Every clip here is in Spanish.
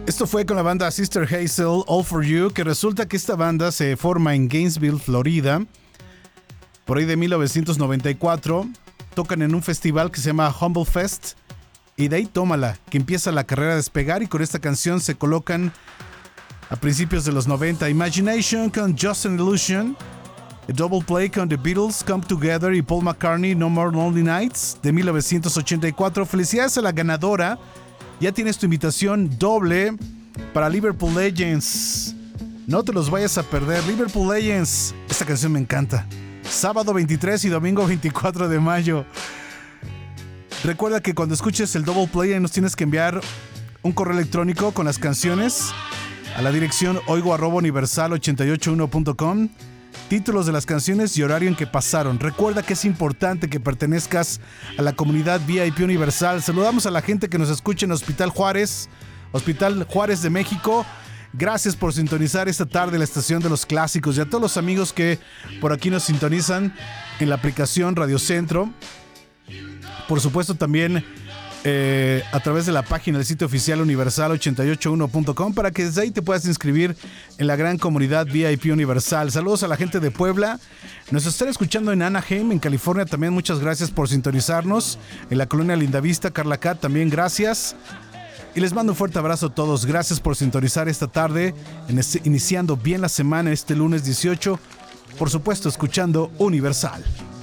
Esto fue con la banda Sister Hazel, All For You, que resulta que esta banda se forma en Gainesville, Florida, por ahí de 1994. Tocan en un festival que se llama Humble Fest, y de ahí tómala, que empieza la carrera a despegar, y con esta canción se colocan a principios de los 90. Imagination con Just an Illusion, a Double Play con The Beatles, Come Together, y Paul McCartney, No More Lonely Nights, de 1984. Felicidades a la ganadora. Ya tienes tu invitación doble para Liverpool Legends. No te los vayas a perder. Liverpool Legends. Esta canción me encanta. Sábado 23 y domingo 24 de mayo. Recuerda que cuando escuches el Double Play nos tienes que enviar un correo electrónico con las canciones a la dirección oigo@universal881.com. Títulos de las canciones y horario en que pasaron. Recuerda que es importante que pertenezcas a la comunidad VIP Universal. Saludamos a la gente que nos escucha en Hospital Juárez de México. Gracias por sintonizar esta tarde la estación de los clásicos, y a todos los amigos que por aquí nos sintonizan en la aplicación Radio Centro. Por supuesto también a través de la página del sitio oficial universal881.com, para que desde ahí te puedas inscribir en la gran comunidad VIP Universal. Saludos a la gente de Puebla. Nos están escuchando en Anaheim, en California también. Muchas gracias por sintonizarnos. En la colonia Lindavista, Carla Cat, también gracias. Y les mando un fuerte abrazo a todos. Gracias por sintonizar esta tarde, iniciando bien la semana este lunes 18. Por supuesto, escuchando Universal.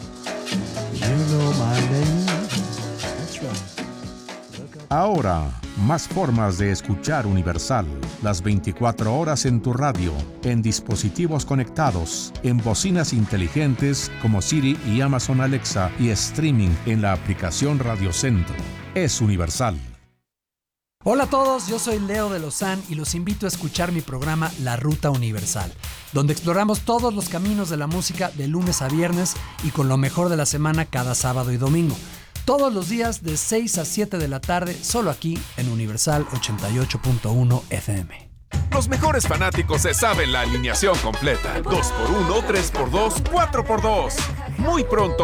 Ahora, más formas de escuchar Universal. Las 24 horas en tu radio, en dispositivos conectados, en bocinas inteligentes como Siri y Amazon Alexa, y streaming en la aplicación Radio Centro. Es Universal. Hola a todos, yo soy Leo de Lozán y los invito a escuchar mi programa La Ruta Universal, donde exploramos todos los caminos de la música de lunes a viernes y con lo mejor de la semana cada sábado y domingo. Todos los días de 6 a 7 de la tarde, solo aquí en Universal 88.1 FM. Los mejores fanáticos se saben la alineación completa. 2x1, 3x2, 4x2. Muy pronto